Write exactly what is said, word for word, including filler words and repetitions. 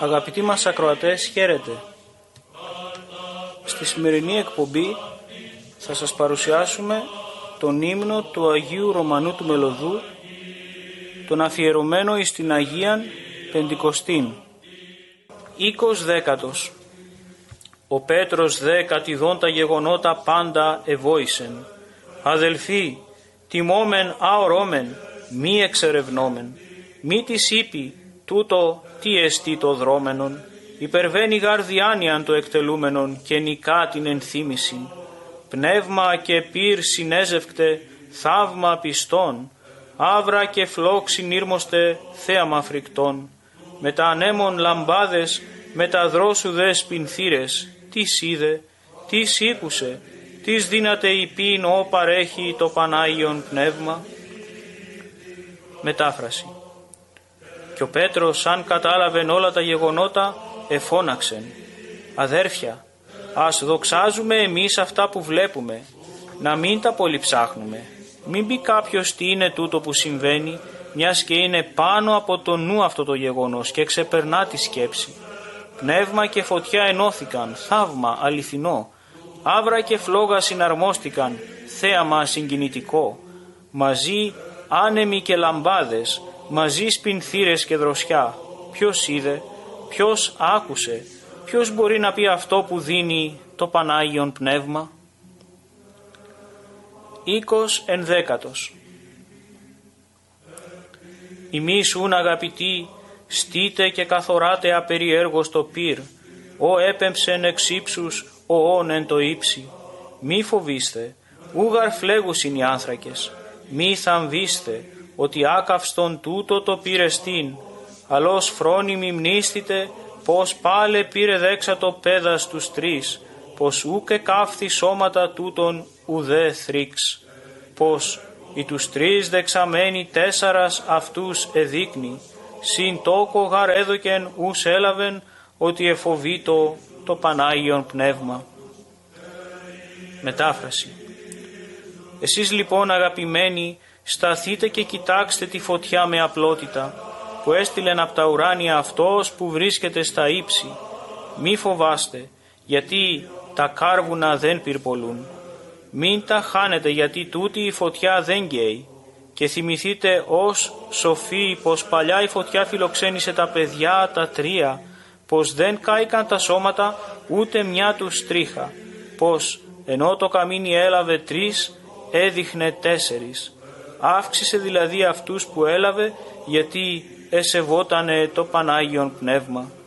Αγαπητοί μας ακροατές, χαίρετε. Στη σημερινή εκπομπή θα σας παρουσιάσουμε τον ύμνο του Αγίου Ρωμανού του Μελωδού, τον αφιερωμένο εις την Αγίαν Πεντηκοστήν. Οίκος δέκατος. Ο Πέτρος δε κατηδών τα γεγονότα πάντα εβόησεν. Αδελφοί, τιμόμεν αορώμεν, μη εξερευνόμεν. Μη της είπει τούτο τι εστί το δρόμενον. Υπερβαίνει γαρ διάνοιαν το εκτελούμενον και νικά την ενθύμησιν. Πνεύμα και πυρ συνέζευκτε, θαύμα πιστών. Άβρα και φλόκ συνήρμοστε, θέαμα φρικτών. Με τα ανέμων λαμπάδες, με τα δρόσου δε σπινθύρες. Τις είδε, τις ήκουσε, τις δύναται υπήν ο παρέχει το Πανάγιον Πνεύμα. Μετάφραση. Και ο Πέτρος, αν κατάλαβεν όλα τα γεγονότα, εφώναξεν. Αδέρφια, ας δοξάζουμε εμείς αυτά που βλέπουμε, να μην τα πολυψάχνουμε. Μην πει κάποιος τι είναι τούτο που συμβαίνει, μιας και είναι πάνω από το νου αυτό το γεγονός και ξεπερνά τη σκέψη. Πνεύμα και φωτιά ενώθηκαν, θαύμα αληθινό. Άβρα και φλόγα συναρμόστηκαν, θέαμα συγκινητικό. Μαζί άνεμοι και λαμπάδες, μαζί σπινθύρες και δροσιά. Ποιος είδε, ποιος άκουσε, ποιος μπορεί να πει αυτό που δίνει το Πανάγιον Πνεύμα. Οίκος ενδέκατος. Ημείς ούν αγαπητοί, στείτε και καθοράτε απεριέργως το πυρ, ο έπεμψεν εξ ύψους, ο όν εν το ύψη. Μη φοβήστε, ούγαρ φλέγουσιν οι άνθρακες, μη θαμβήστε, ότι άκαυστον τούτο το πήρε στήν, αλλός φρόνιμοι μνήστητε, πως πάλε πήρε δέξατο πέδας τους τρεις, πως ούκε καύθη σώματα τούτον ουδέ θρύξ, πως οι τους τρεις δεξαμένοι τέσσαρας αυτούς εδείκνει, συν τόκο γαρ έδωκεν ους έλαβεν, ότι εφοβήτω το Πανάγιον Πνεύμα. Μετάφραση. Εσείς λοιπόν αγαπημένοι, σταθείτε και κοιτάξτε τη φωτιά με απλότητα, που έστειλεν από τα ουράνια αυτός που βρίσκεται στα ύψη. Μη φοβάστε, γιατί τα κάρβουνα δεν πυρπολούν. Μην τα χάνετε, γιατί τούτη η φωτιά δεν καίει. Και θυμηθείτε ως σοφοί πως παλιά η φωτιά φιλοξένησε τα παιδιά τα τρία, πως δεν κάηκαν τα σώματα ούτε μια τους τρίχα, πως ενώ το καμίνι έλαβε τρεις, έδειχνε τέσσερις. Αύξησε δηλαδή αυτούς που έλαβε, γιατί εσεβότανε το Πανάγιον Πνεύμα.